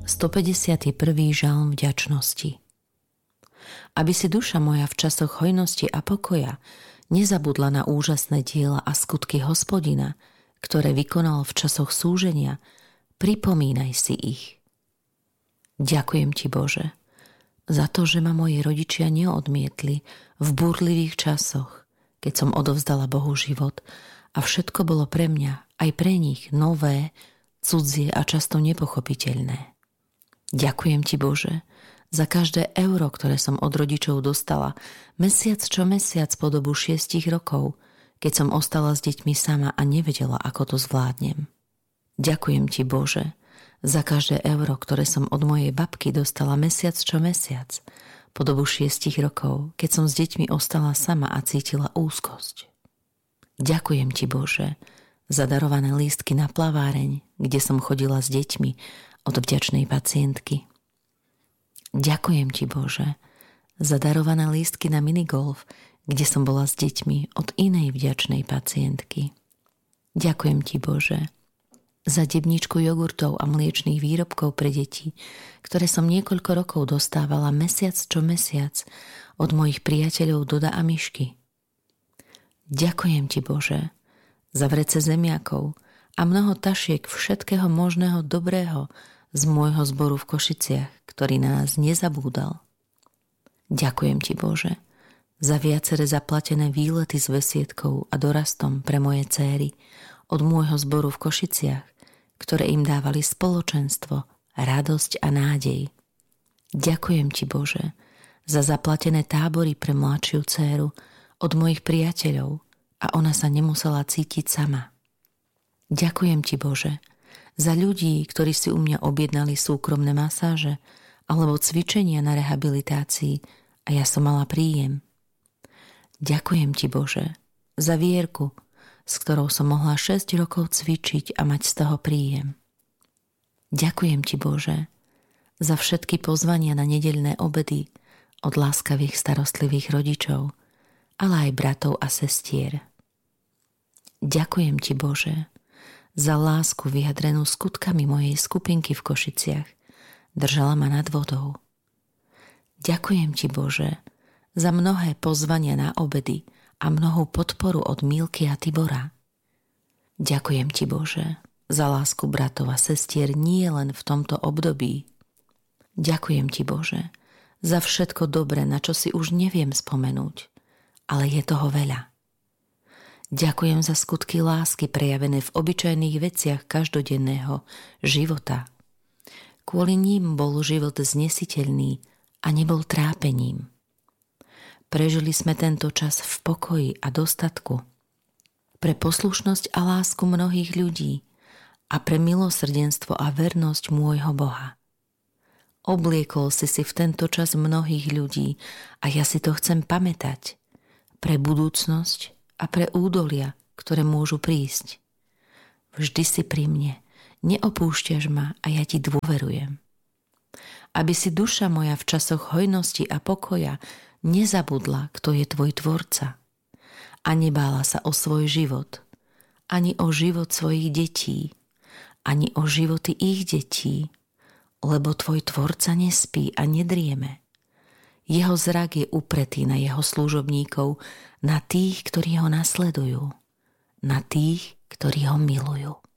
151. žalm vďačnosti. Aby si duša moja v časoch hojnosti a pokoja nezabudla na úžasné diela a skutky Hospodina, ktoré vykonal v časoch súženia, pripomínaj si ich. Ďakujem ti, Bože, za to, že ma moji rodičia neodmietli v búrlivých časoch, keď som odovzdala Bohu život a všetko bolo pre mňa aj pre nich nové, cudzie a často nepochopiteľné. Ďakujem ti, Bože, za každé euro, ktoré som od rodičov dostala, mesiac čo mesiac po dobu 6 rokov, keď som ostala s deťmi sama a nevedela, ako to zvládnem. Ďakujem ti, Bože, za každé euro, ktoré som od mojej babky dostala mesiac čo mesiac po dobu 6 rokov, keď som s deťmi ostala sama a cítila úzkosť. Ďakujem ti, Bože, za darované lístky na plaváreň, kde som chodila s deťmi od vďačnej pacientky. Ďakujem ti, Bože, za darované lístky na minigolf, kde som bola s deťmi od inej vďačnej pacientky. Ďakujem ti, Bože, za debničku jogurtov a mliečných výrobkov pre deti, ktoré som niekoľko rokov dostávala mesiac čo mesiac od mojich priateľov Doda a Mišky. Ďakujem ti, Bože, za vrece zemiakov a mnoho tašiek všetkého možného dobrého z môjho zboru v Košiciach, ktorý na nás nezabúdal. Ďakujem ti, Bože, za viaceré zaplatené výlety s besiedkou a dorastom pre moje céry od môjho zboru v Košiciach, ktoré im dávali spoločenstvo, radosť a nádej. Ďakujem ti, Bože, za zaplatené tábory pre mladšiu dcéru od mojich priateľov a ona sa nemusela cítiť sama. Ďakujem ti, Bože, za ľudí, ktorí si u mňa objednali súkromné masáže alebo cvičenia na rehabilitácii a ja som mala príjem. Ďakujem ti, Bože, za Vierku, s ktorou som mohla 6 rokov cvičiť a mať z toho príjem. Ďakujem ti, Bože, za všetky pozvania na nedeľné obedy od láskavých starostlivých rodičov, ale aj bratov a sestier. Ďakujem ti, Bože, za lásku vyjadrenú skutkami mojej skupinky v Košiciach. Držala ma nad vodou. Ďakujem ti, Bože, za mnohé pozvania na obedy a mnohú podporu od Mílky a Tibora. Ďakujem ti, Bože, za lásku bratov a sestier nie len v tomto období. Ďakujem ti, Bože, za všetko dobré, na čo si už neviem spomenúť, ale je toho veľa. Ďakujem za skutky lásky prejavené v obyčajných veciach každodenného života. Kvôli ním bol život znesiteľný a nebol trápením. Prežili sme tento čas v pokoji a dostatku. Pre poslušnosť a lásku mnohých ľudí a pre milosrdenstvo a vernosť môjho Boha. Obliekol si v tento čas mnohých ľudí a ja si to chcem pamätať pre budúcnosť a pre údolia, ktoré môžu prísť. Vždy si pri mne, neopúšťaš ma a ja ti dôverujem. Aby si duša moja v časoch hojnosti a pokoja nezabudla, kto je tvoj tvorca a nebála sa o svoj život, ani o život svojich detí, ani o životy ich detí, lebo tvoj tvorca nespí a nedrieme. Jeho zrak je upretý na jeho služobníkov, na tých, ktorí ho nasledujú, na tých, ktorí ho milujú.